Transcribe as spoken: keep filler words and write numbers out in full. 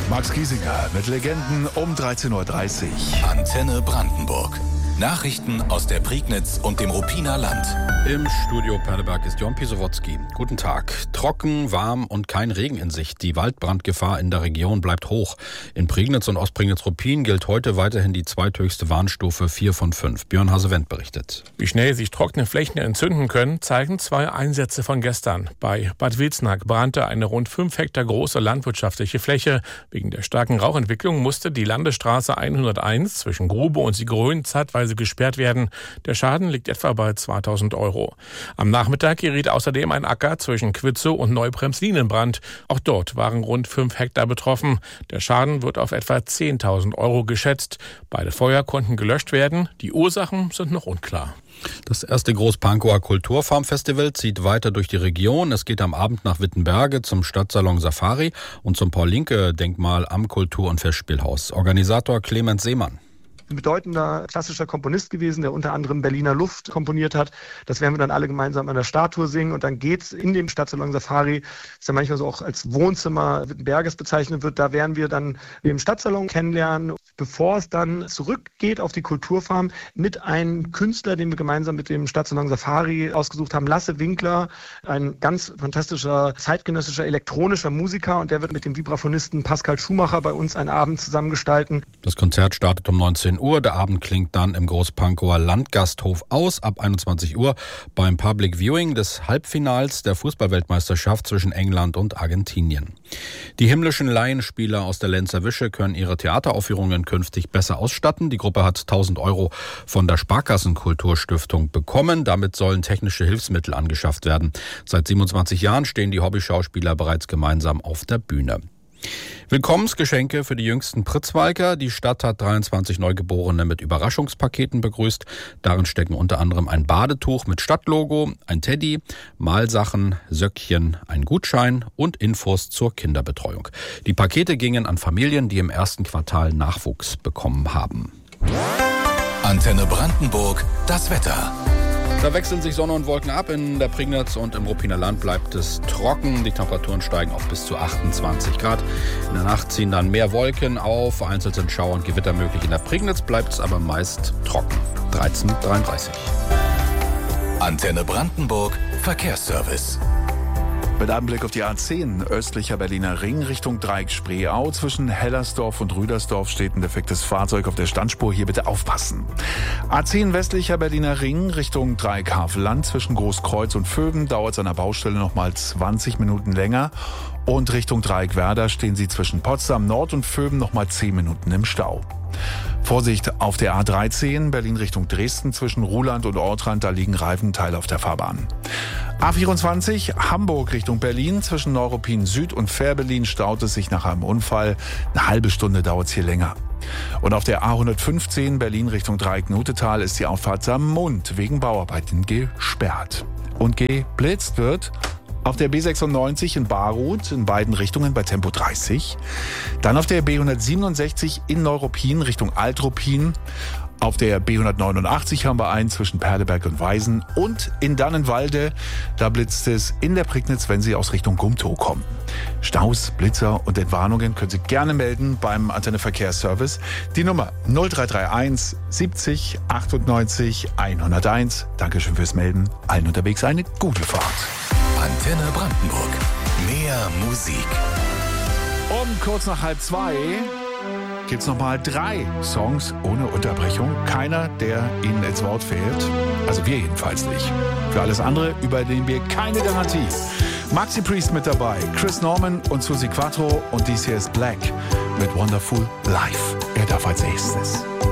Max Giesinger mit Legenden um dreizehn Uhr dreißig. Antenne Brandenburg. Nachrichten aus der Prignitz und dem Ruppiner Land. Im Studio Perleberg ist Jon Pisowotzki. Guten Tag. Trocken, warm und kein Regen in Sicht. Die Waldbrandgefahr in der Region bleibt hoch. In Prignitz und Ostprignitz-Ruppin gilt heute weiterhin die zweithöchste Warnstufe vier von fünf. Björn Hase-Wendt berichtet. Wie schnell sich trockene Flächen entzünden können, zeigen zwei Einsätze von gestern. Bei Bad Wilsnack brannte eine rund fünf Hektar große landwirtschaftliche Fläche. Wegen der starken Rauchentwicklung musste die Landesstraße hunderteins zwischen Grube und Siegrön zeitweise gesperrt werden. Der Schaden liegt etwa bei zweitausend Euro. Am Nachmittag geriet außerdem ein Acker zwischen Quitzow und Neubremslin in Brand. Auch dort waren rund fünf Hektar betroffen. Der Schaden wird auf etwa zehntausend Euro geschätzt. Beide Feuer konnten gelöscht werden. Die Ursachen sind noch unklar. Das erste Großpankower Kulturfarmfestival zieht weiter durch die Region. Es geht am Abend nach Wittenberge zum Stadtsalon Safari und zum Paul-Linke-Denkmal am Kultur- und Festspielhaus. Organisator Clemens Seemann. Ein bedeutender klassischer Komponist gewesen, der unter anderem Berliner Luft komponiert hat. Das werden wir dann alle gemeinsam an der Statue singen. Und dann geht's in dem Stadtsalon Safari, das ja manchmal so auch als Wohnzimmer Wittenberges bezeichnet wird, da werden wir dann den Stadtsalon kennenlernen, bevor es dann zurückgeht auf die Kulturfarm mit einem Künstler, den wir gemeinsam mit dem Stadtsalon Safari ausgesucht haben, Lasse Winkler, ein ganz fantastischer zeitgenössischer elektronischer Musiker, und der wird mit dem Vibraphonisten Pascal Schumacher bei uns einen Abend zusammen gestalten. Das Konzert startet um neunzehn Uhr. Der Abend klingt dann im Großpankower Landgasthof aus ab einundzwanzig Uhr beim Public Viewing des Halbfinals der Fußballweltmeisterschaft zwischen England und Argentinien. Die himmlischen Laienspieler aus der Lenzer Wische können ihre Theateraufführungen künftig besser ausstatten. Die Gruppe hat tausend Euro von der Sparkassenkulturstiftung bekommen. Damit sollen technische Hilfsmittel angeschafft werden. Seit siebenundzwanzig Jahren stehen die Hobbyschauspieler bereits gemeinsam auf der Bühne. Willkommensgeschenke für die jüngsten Pritzwalker. Die Stadt hat dreiundzwanzig Neugeborene mit Überraschungspaketen begrüßt. Darin stecken unter anderem ein Badetuch mit Stadtlogo, ein Teddy, Malsachen, Söckchen, ein Gutschein und Infos zur Kinderbetreuung. Die Pakete gingen an Familien, die im ersten Quartal Nachwuchs bekommen haben. Antenne Brandenburg, das Wetter. Da wechseln sich Sonne und Wolken ab. In der Prignitz und im Ruppiner Land bleibt es trocken. Die Temperaturen steigen auf bis zu achtundzwanzig Grad. In der Nacht ziehen dann mehr Wolken auf. Vereinzelt sind Schauer und Gewitter möglich. In der Prignitz bleibt es aber meist trocken. dreizehn Uhr dreiunddreißig. Antenne Brandenburg, Verkehrsservice. Mit einem Blick auf die A zehn, östlicher Berliner Ring Richtung Dreieck-Spreeau. Zwischen Hellersdorf und Rüdersdorf steht ein defektes Fahrzeug auf der Standspur. Hier bitte aufpassen. A zehn, westlicher Berliner Ring Richtung Dreieck-Havelland. Zwischen Großkreuz und Vögen dauert es an der Baustelle noch mal zwanzig Minuten länger. Und Richtung Dreieck-Werder stehen Sie zwischen Potsdam Nord und Vögen noch mal zehn Minuten im Stau. Vorsicht auf der A dreizehn, Berlin Richtung Dresden, zwischen Ruhland und Ortrand, da liegen Reifenteile auf der Fahrbahn. A vierundzwanzig, Hamburg Richtung Berlin, zwischen Neuruppin Süd und Fährberlin staut es sich nach einem Unfall. Eine halbe Stunde dauert es hier länger. Und auf der A hundertfünfzehn, Berlin Richtung Dreieck-Nutetal, ist die Auffahrt Saarmund wegen Bauarbeiten gesperrt. Und geblitzt wird auf der B sechsundneunzig in Baruth in beiden Richtungen bei Tempo dreißig. Dann auf der B hundertsiebenundsechzig in Neuruppin Richtung Altruppin. Auf der B hundertneunundachtzig haben wir einen zwischen Perleberg und Weisen. Und in Dannenwalde, da blitzt es in der Prignitz, wenn Sie aus Richtung Gumtow kommen. Staus, Blitzer und Entwarnungen können Sie gerne melden beim Antenne Verkehrsservice. Die Nummer null drei drei eins siebzig achtundneunzig hunderteins. Dankeschön fürs Melden. Allen unterwegs eine gute Fahrt. Antenne Brandenburg. Mehr Musik. Um kurz nach halb zwei gibt's nochmal drei Songs ohne Unterbrechung. Keiner, der Ihnen ins Wort fehlt. Also wir jedenfalls nicht. Für alles andere übernehmen wir keine Garantie. Maxi Priest mit dabei, Chris Norman und Susi Quattro und dies hier ist Black mit Wonderful Life. Er darf als nächstes.